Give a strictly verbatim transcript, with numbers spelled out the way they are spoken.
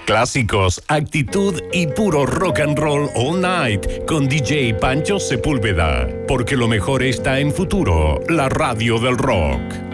Clásicos, actitud y puro rock and roll all night con D J Pancho Sepúlveda. Porque lo mejor está en Futuro, la radio del rock.